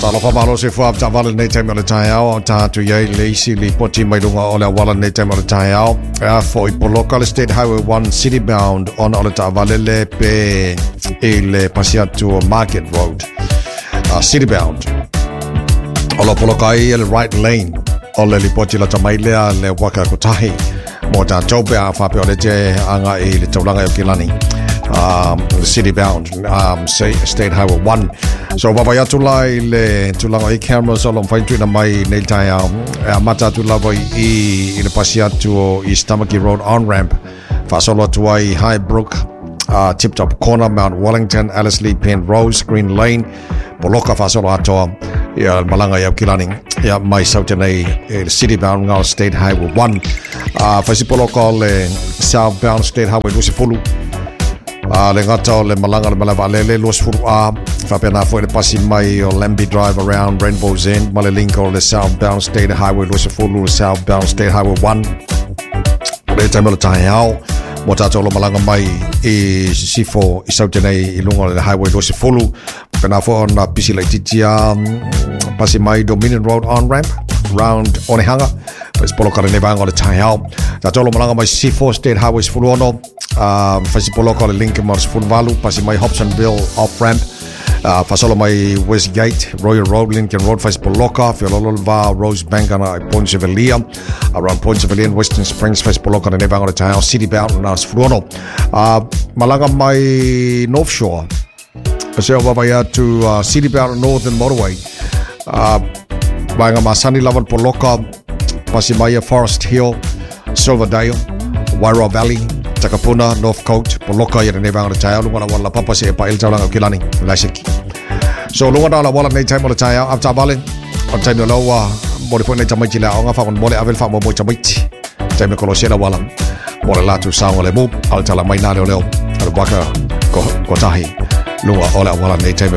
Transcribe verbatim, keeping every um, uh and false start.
Talo famalo se fua ta vale nei time o le tai au ta tu ye leisi li poti mai lunga o le wala nei time o le tai au a foi poloka le State Highway one city bound on o le ta vale le pe il Pasiatu Market Road uh, city bound o lo poloka i le right lane o le li poti la tamailea le waka kotahi mo ta tope a fa pe o le te anga i le taulanga o kilani um city bound um say State Highway one. So baba ya tulai le tulanga i cameras along fine tree na mai nei tai au mata tulava i le Pasiatu East Tamaki Road on ramp fa solo tuai Highbrook uh tip top corner Mount Wellington Alice Lee Penrose Green Lane poloka fa solo ato ya malanga ya kilani ya mai sautenai e city bound ngao State Highway one uh fa si poloka le southbound State Highway Lusifulu uh le ngata le malanga le malava le le Lusifulu a fa pena foi le pasi mai o Lamby Drive around Rainbow's End male link o le southbound State Highway Lusifulu southbound State Highway one le tamelo tai au mo tato lo malanga mai e sifo i sautenai i lunga le highway Lusifulu pena fo na pisi le titia pasi mai Dominion Road on ramp round Onehanga pas poloka le nevanga le tai au tato lo malanga mai sifo State Highway Sifulu ono um pasi poloka le link mo Sifulu Valu pasi mai Hobsonville off ramp Uh, fasolo mai Westgate, Royal Road, Lincoln Road, Fais Poloka, Fiololva, Rosebank, and Point Sevelia, around Point Sevelia, Western Springs, Fais Poloka, and Nevanga Town, City Bound, and Asfruono. Uh, Malanga mai North Shore, Paseo Babaya to uh, City Bound, Northern Motorway, uh, Banga Masani Lavan Poloka, Pasimaya Forest Hill, Silverdale, Waira Valley, Takapuna, North Coast, Poloka, and Nevanga Town, one of the Papa say by El Talang Kilani, Lasik. So lunga dala wala nei time mo taya after balin on time lo wa mo le nei time chila nga fa on mo le avel fa mo mo chamiti time ko lo sela wala mo la tu sa le mo al tala mai na le le al baka ko ko tahi lunga ola wala nei time